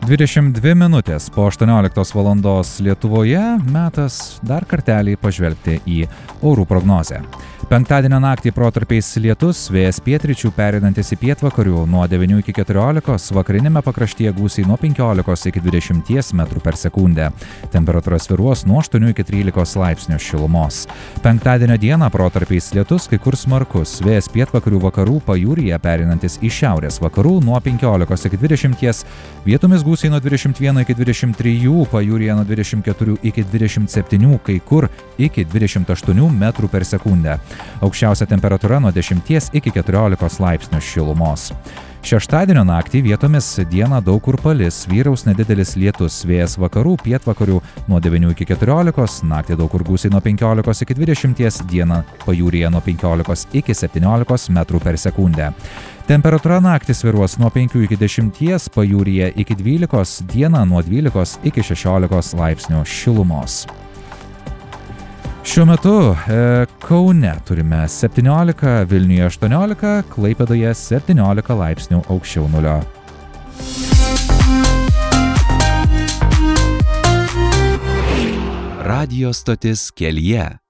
22 minutės po 18 valandos Lietuvoje metas dar kartelį pažvelgti į orų prognozę. Penktadienio naktį protarpiais lietus, vėjas pietryčių pereinantis į pietvakarių nuo 9 iki 14, vakarinėme pakraštyje gūsiai nuo 15 iki 20 metrų per sekundę. Temperatūra svyruos nuo 8 iki 13 laipsnių šilumos. Penktadienio dieną protarpiais lietus, kai kur smarkus, vėjas pietvakarių vakarų pajūryje pereinantis į šiaurės vakarų nuo 15 iki 20, vietomis gūsiai nuo 21 iki 23, pajūryje nuo 24 iki 27, kai kur iki 28 metrų per sekundę. Aukščiausia temperatūra nuo 10 iki 14 laipsnių šilumos. Šeštadienio naktį vietomis dieną daug kur palis, vyraus nedidelis lietus, vėjas vakarų, pietvakarių nuo 9 iki 14, naktį daug kur gūsiai nuo 15 iki 20, dieną pajūryje nuo 15 iki 17 metrų per sekundę. Temperatūra naktį svyruos nuo 5 iki 10, pajūryje iki 12, dieną nuo 12 iki 16 laipsnių šilumos. Šiuo metu Kaune turime 17, Vilniuje 18, Klaipėdoje 17 laipsnių aukščiau nulio. Radijo stotis kelyje.